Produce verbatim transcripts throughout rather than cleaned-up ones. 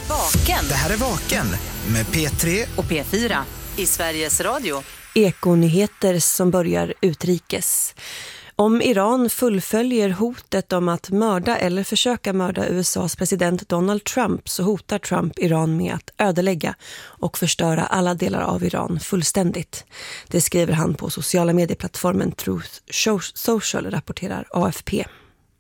Vaken. Det här är Vaken med P tre och P fyra i Sveriges Radio. Ekonyheter som börjar utrikes. Om Iran fullföljer hotet om att mörda eller försöka mörda U S A:s president Donald Trump, så hotar Trump Iran med att ödelägga och förstöra alla delar av Iran fullständigt. Det skriver han på sociala medieplattformen Truth Social, rapporterar A F P.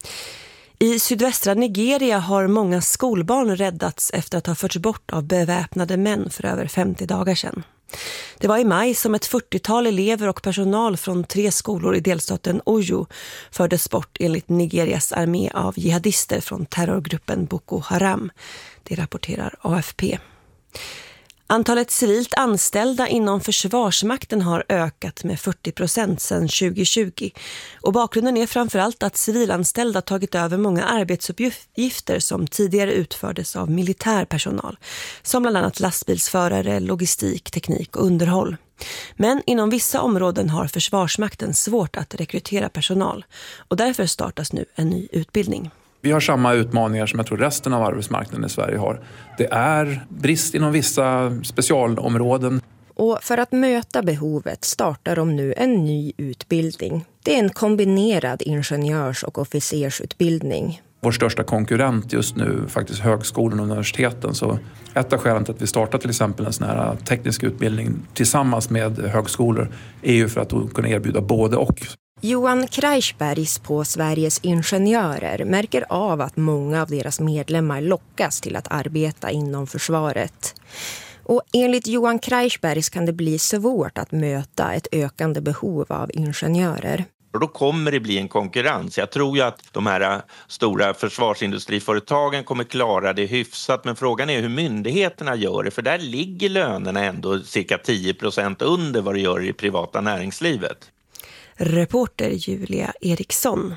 I sydvästra Nigeria har många skolbarn räddats efter att ha förts bort av beväpnade män för över femtio dagar sedan. Det var i maj som ett fyrtiotal elever och personal från tre skolor i delstaten Oyo fördes bort enligt Nigerias armé av jihadister från terrorgruppen Boko Haram. Det rapporterar A F P. Antalet civilt anställda inom försvarsmakten har ökat med fyrtio procent sedan tjugo tjugo. Och bakgrunden är framförallt att civilanställda tagit över många arbetsuppgifter som tidigare utfördes av militär personal, som bland annat lastbilsförare, logistik, teknik och underhåll. Men inom vissa områden har försvarsmakten svårt att rekrytera personal, och därför startas nu en ny utbildning. Vi har samma utmaningar som jag tror resten av arbetsmarknaden i Sverige har. Det är brist inom vissa specialområden. Och för att möta behovet startar de nu en ny utbildning. Det är en kombinerad ingenjörs- och officersutbildning. Vår största konkurrent just nu faktiskt högskolan och universiteten. Så ett av skälen till att vi startar till exempel en sån här teknisk utbildning tillsammans med högskolor är ju för att kunna erbjuda både och. Johan Kreisbergs på Sveriges Ingenjörer märker av att många av deras medlemmar lockas till att arbeta inom försvaret. Och enligt Johan Kreisbergs kan det bli svårt att möta ett ökande behov av ingenjörer. Och då kommer det bli en konkurrens. Jag tror ju att de här stora försvarsindustriföretagen kommer klara det hyfsat. Men frågan är hur myndigheterna gör det. För där ligger lönerna ändå cirka tio procent under vad det gör i privata näringslivet. Reporter Julia Eriksson.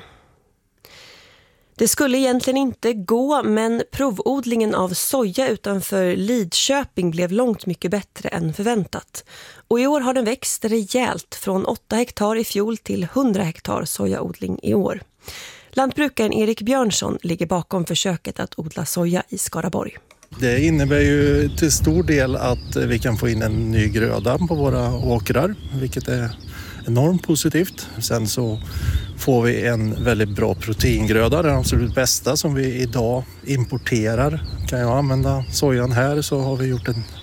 Det skulle egentligen inte gå, men provodlingen av soja utanför Lidköping blev långt mycket bättre än förväntat. Och i år har den växt rejält från åtta hektar i fjol till hundra hektar sojaodling i år. Lantbrukaren Erik Björnsson ligger bakom försöket att odla soja i Skaraborg. Det innebär ju till stor del att vi kan få in en ny gröda på våra åkrar, vilket är enormt positivt. Sen så får vi en väldigt bra proteingröda, den absolut bästa som vi idag importerar. Kan jag använda sojan här så har vi gjort en